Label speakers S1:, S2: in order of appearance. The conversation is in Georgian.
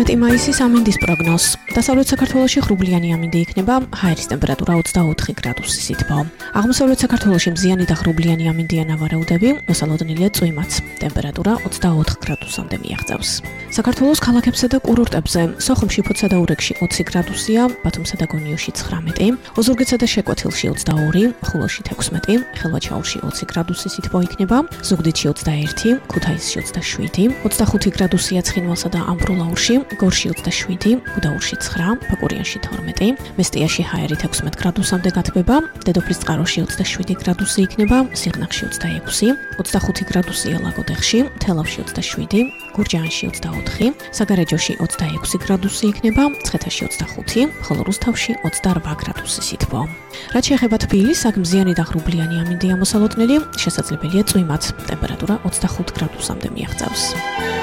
S1: მაისის ამინდის პროგნოზ. დასავლეთ საქართველოში ღრუბლიანი ამინდი იქნება, ჰაერის ტემპერატურა 24 გრადუსი სითბო. აღმოსავლეთ საქართველოში მზიანი და ღრუბლიანი ამინდია ნავარაუდები, მოსალოდნელია წვიმაც. ტემპერატურა 24 გრადუსამდე მიაღწევს. საქართველოს ქალაქებსა და კურორტებზე, სოხუმში, ფოთსა და ურეკში 20 გრადუსია, ბათუმსა და გონიოში 19, ოზურგეთსა და შეკვეთილში 22, ხულოში 16, ხელვაჩაურში 20 გრადუსი სითბო იქნება, ზუგდიდში 21, ქუთაისში 27, 25 გრადუსია ცხინვალსა და ამბროლაურში, გორში 27, გუდაურში 9, ფაკურიანში 12, მესტიაში ჰაერით 16 გრადუსამდე გათბება, დედოფლის წყაროში 27 გრადუსი იქნება, სიღნაღში 26, 25 გრადუსია ლაგოდეხში, თელავში 27, გურჯაანში 24, საგარეჯოში 26 გრადუსი იქნება, მცხეთაში 25, ხოლო რუსთავში 28 გრადუსი სითბო. რაც შეეხება თბილისს, აქ მზიანი და ღრუბლიანი ამინდია მოსალოდნელი, შესაძლებელია წვიმაც, ტემპერატურა 25 გრადუსამდე მიაღწევს.